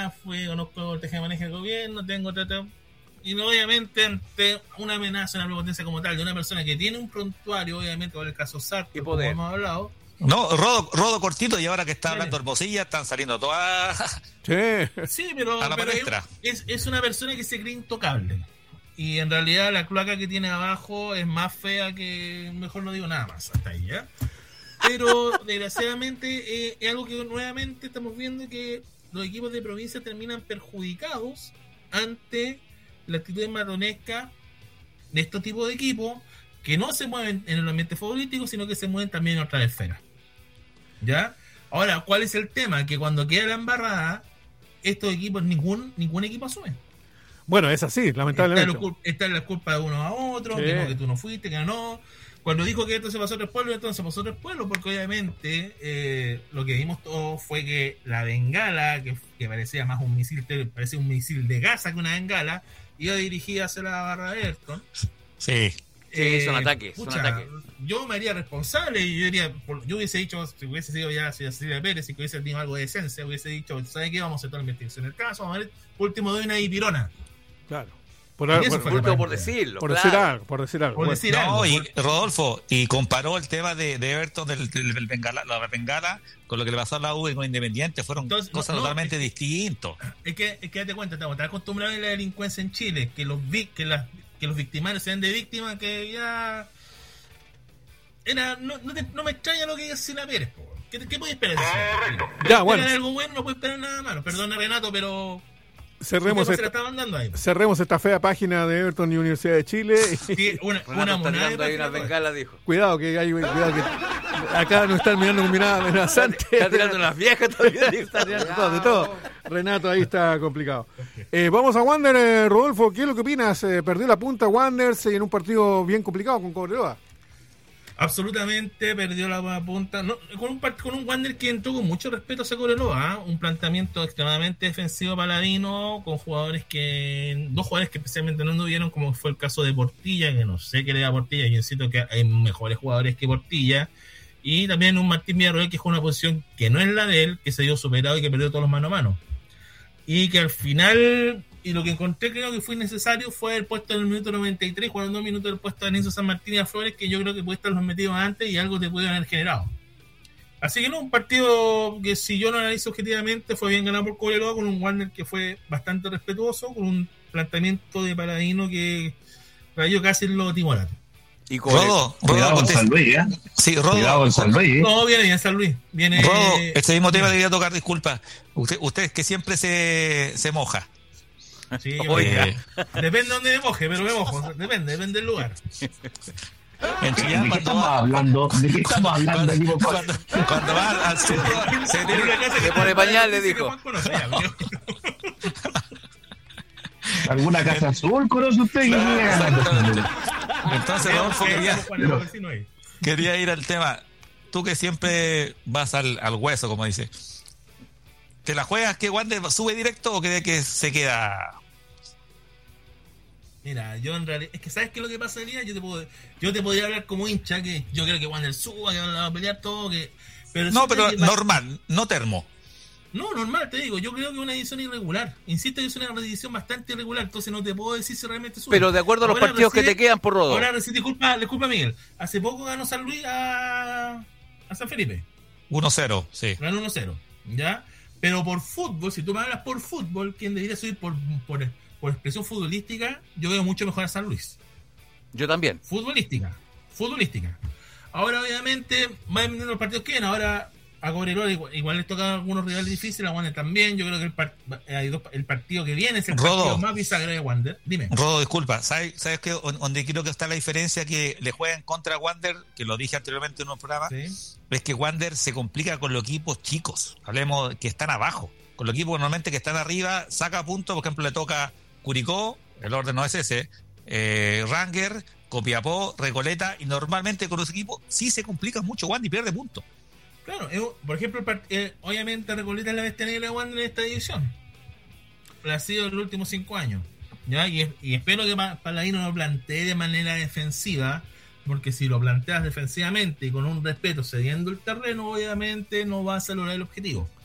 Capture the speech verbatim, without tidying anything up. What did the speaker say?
ya fui, conozco el tejemaneje del gobierno, tengo tata, y no, obviamente ante una amenaza, una prepotencia como tal, de una persona que tiene un prontuario, obviamente por el caso Sartre, como hemos hablado. No, Rodo, Rodo cortito, y ahora que está hablando Hermosilla, están saliendo todas. Sí, sí pero, a la pero palestra. Es, es una persona que se cree intocable. Y en realidad la cloaca que tiene abajo es más fea que... Mejor no digo nada más hasta ahí, ¿ya? Pero desgraciadamente eh, es algo que nuevamente estamos viendo que los equipos de provincia terminan perjudicados ante la actitud marronesca de estos tipos de equipos que no se mueven en el ambiente futbolístico, sino que se mueven también en otras esferas. ¿Ya? Ahora, ¿cuál es el tema? Que cuando queda la embarrada, estos equipos, ningún, ningún equipo asume. Bueno, es así, lamentablemente. Está, lo, está la culpa de uno a otro, sí. que, no, que tú no fuiste, que no. Cuando dijo que esto se pasó a tres pueblos, entonces pasó a tres pueblos, porque obviamente eh, lo que vimos todos fue que la bengala, que, que parecía más un misil, parecía un misil de Gaza que una bengala, iba dirigida hacia la barra de Everton. Sí. Sí, eh, son ataques, pucha, son ataques. Yo me haría responsable y yo diría, yo hubiese dicho, si hubiese sido ya Cecilia Pérez y que hubiese tenido algo de esencia, hubiese dicho, ¿sabes qué? Vamos a hacer toda la investigación del caso, vamos a ver, último de una y pirona. Claro. Por, por, por, por, por decirlo. Por claro. decir algo, por decir algo. Por bueno. decir no, algo. Y Rodolfo, y comparó el tema de, de Everton del, del, del Bengala, la Bengala con lo que le pasó a la U con Independiente, fueron Entonces, cosas no, totalmente no, es, distintas. Es que, es que date cuenta, estamos tan acostumbrados a la delincuencia en Chile, que los que las que los victimarios sean de víctimas, que ya era, no, no, te, no me extraña lo que dice Cecilia Pérez, po. ¿Qué, qué puedes esperar de eso? Ya, bueno. Algo bueno, no puedes esperar nada malo. Perdona, Renato, pero cerremos esta, ahí, cerremos esta fea página de Everton y Universidad de Chile. Sí, una, una moneda hay una bengala, dijo. Cuidado que hay, cuidado que acá no están mirando con mirada amenazante. Está tirando unas viejas todavía. Está tirando todo, de todo. Renato, ahí está complicado. Eh, vamos a Wander, eh, Rodolfo, ¿qué es lo que opinas? Eh, perdió la punta Wander en un partido bien complicado con Cobreloa. Absolutamente perdió la punta, no, con un con un Wander que entró con mucho respeto a Cobreloa, ¿eh? Un planteamiento extremadamente defensivo paladino, con jugadores que, dos jugadores que especialmente no anduvieron, como fue el caso de Portilla, que no sé qué le da a Portilla, yo insisto que hay mejores jugadores que Portilla, y también un Martín Villarroel que jugó una posición que no es la de él, que se dio superado y que perdió todos los mano a mano, y que al final, y lo que encontré creo que fue innecesario fue el puesto en el minuto noventa y tres, jugando dos minutos del puesto de Enzo San Martín y a Flores, que yo creo que puede estar los metidos antes y algo te puede haber generado. Así que no, un partido que si yo lo analizo objetivamente fue bien ganado por Cobreloa, con un Wander que fue bastante respetuoso, con un planteamiento de Paladino que rayó casi lo timorato. Y Rodo, cuidado con San Luis, ¿eh? Sí, Rodo. Cuidado con San Luis, ¿eh? No, viene bien San Luis. Viene... Rodo, este mismo tema le quería tocar, disculpa. Usted, usted es que siempre se, se moja. Sí, oiga. Depende de dónde me moje, pero me mojo. Depende, depende del lugar. En Chillán, ¿de qué estamos hablando? ¿De qué estamos hablando? Cuando, cuando, cuando va al sur, se tiene una casa que pone pañal, le dijo. ¿Alguna casa azul conoce usted? Entonces, Rodolfo, quería, quería ir al tema. Tú que siempre vas al, al hueso, como dice. ¿Te la juegas que Wander sube directo o cree que se queda? Mira, yo en realidad, es que ¿sabes qué es lo que pasaría? Yo te puedo, yo te podría hablar como hincha, que yo creo que Wander suba, que va a pelear todo, que... Pero no, pero normal, no termo. No, normal, te digo, yo creo que es una edición irregular. Insisto que es una edición bastante irregular, entonces no te puedo decir si realmente sube. Pero de acuerdo a los ahora partidos recién, que te quedan por Rodo. Ahora recién, disculpa, disculpa Miguel, hace poco ganó San Luis a, a San Felipe. uno cero, sí. Ganó uno cero, ¿ya? Pero por fútbol, si tú me hablas por fútbol, quien debería subir por, por, por expresión futbolística, yo veo mucho mejor a San Luis. Yo también. Futbolística, futbolística. Ahora, obviamente, más dependiendo de los partidos que vienen. Ahora, a Cobreloa igual, igual les toca algunos rivales difíciles, a Wander también. Yo creo que el, part, hay dos, el partido que viene es el Rodo, partido más bisagra de Wander. Dime. Rodo, disculpa, ¿sabes, sabes que donde creo que está la diferencia que le juegan contra Wander, que lo dije anteriormente en un programa, ¿sí? Es que Wander se complica con los equipos chicos. Hablemos que están abajo. Con los equipos normalmente que están arriba, saca puntos. Por ejemplo, le toca Curicó, el orden no es ese, eh, Ranger, Copiapó, Recoleta, y normalmente con los equipos sí se complica mucho Wander y pierde puntos. Claro, eh, por ejemplo, eh, obviamente Recoleta es la bestia negra de Wander en esta división. Lo ha sido en los últimos cinco años. ¿Ya? Y, y espero que Paladino lo plantee de manera defensiva, porque si lo planteas defensivamente y con un respeto cediendo el terreno, obviamente no vas a lograr el objetivo.